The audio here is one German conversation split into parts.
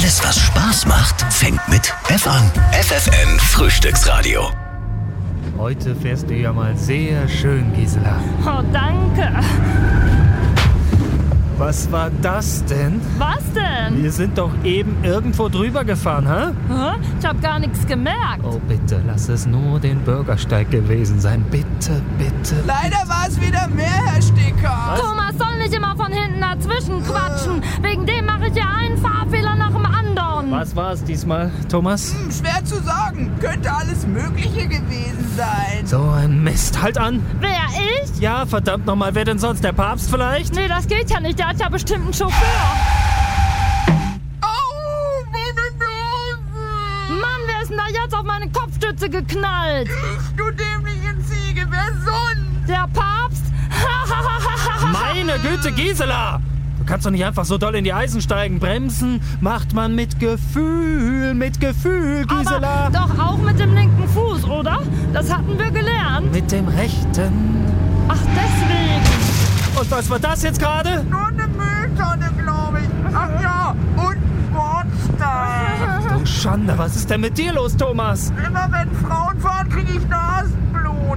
Alles, was Spaß macht, fängt mit F an. FFN Frühstücksradio. Heute fährst du ja mal sehr schön, Gisela. Oh, danke. Was war das denn? Was denn? Wir sind doch eben irgendwo drüber gefahren, hä? Hä? Ich hab gar nichts gemerkt. Oh, bitte, lass es nur den Bürgersteig gewesen sein. Bitte, bitte. Leider war es wieder mehr, Herr Sticker. Thomas soll nicht immer von hinten dazwischen quatschen. Wegen dem mache ich ja einen Fahrfehler nach dem anderen. Was war es diesmal, Thomas? Schwer zu sagen. Könnte alles Mögliche gewesen sein. So ein Mist. Halt an. Wer, ich? Ja, verdammt nochmal. Wer denn sonst? Der Papst vielleicht? Nee, das geht ja nicht. Der hat ja bestimmt einen Chauffeur. Au, meine Nase. Mann, wer ist denn da jetzt auf meine Kopfstütze geknallt? Du dämliche Ziege, wer sonst? Der Papst? Meine Güte, Gisela! Du kannst doch nicht einfach so doll in die Eisen steigen. Bremsen macht man mit Gefühl, Gisela. Aber doch auch mit dem linken Fuß, oder? Das hatten wir gelernt. Mit dem rechten. Ach, deswegen. Und was war das jetzt gerade? Nur eine Mülltonne, glaube ich. Ach ja, und ein Bordstein. Du Schande, was ist denn mit dir los, Thomas? Immer wenn Frauen fahren, kriege ich Nasenblut.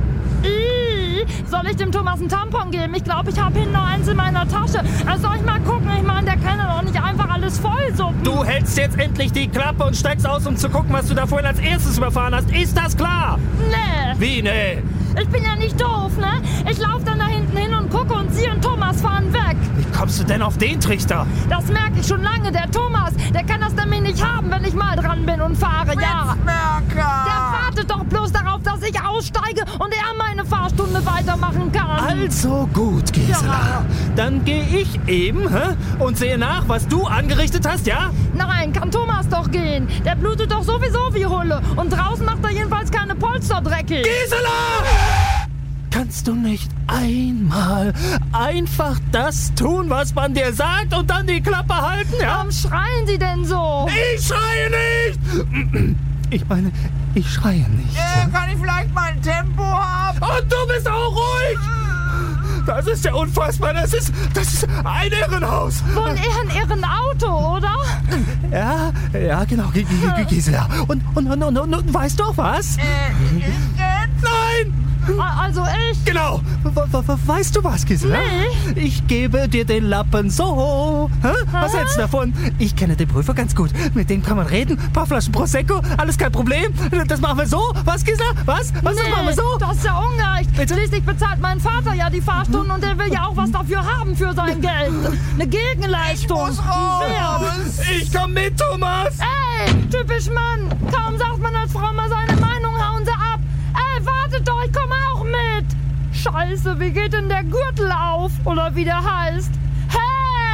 Soll ich dem Thomas einen Tampon geben? Ich glaube, ich habe hinten noch eins in meiner Tasche. Also soll ich mal gucken? Ich meine, der kann ja doch nicht einfach alles vollsuppen. Du hältst jetzt endlich die Klappe und steigst aus, um zu gucken, was du da vorhin als erstes überfahren hast. Ist das klar? Nee. Wie, nee? Ich bin ja nicht doof, ne? Ich laufe dann da hinten hin und gucke und sie und Thomas fahren weg. Wie kommst du denn auf den Trichter? Das merke ich schon lange. Der Thomas, der kann das nämlich nicht haben, wenn ich mal dran bin und fahre, ja. Der wartet doch bloß darauf, dass ich aussteige und er meine Fahrstunde weitermachen kann. Also gut, Gisela. Ja. Dann gehe ich eben und sehe nach, was du angerichtet hast, ja? Nein, kann Thomas doch gehen. Der blutet doch sowieso wie Hulle. Und draußen macht er jedenfalls keine Polster dreckig. Gisela! Kannst du nicht einmal einfach das tun, was man dir sagt und dann die Klappe halten, ja? Warum schreien Sie denn so? Ich schreie nicht! Ich meine, ich schreie nicht. Kann ich vielleicht mal ein Tempo haben? Und du bist auch ruhig! Das ist ja unfassbar. Das ist ein Irrenhaus. Wohl eher ein Irrenauto, oder? Ja, genau, Gisela. Und weißt du auch was? Nein! Also ich? Genau. Weißt du was, Gisela? Nee. Ich gebe dir den Lappen so. Was hältst du davon? Ich kenne den Prüfer ganz gut. Mit dem kann man reden. Ein paar Flaschen Prosecco. Alles kein Problem. Das machen wir so. Was, Gisela? Was? Das machen wir so? Das ist ja ungerecht. Bitte? Schließlich bezahlt mein Vater ja die Fahrstunden und der will ja auch was dafür haben für sein Geld. Eine Gegenleistung. Ich muss raus. Ich komm mit, Thomas. Ey, typisch Mann. Kaum sagt man als Frau mal seine Meinung, hauen sie ab. Ey, wartet doch, ich komme auch mit. Scheiße, wie geht denn der Gürtel auf? Oder wie der heißt?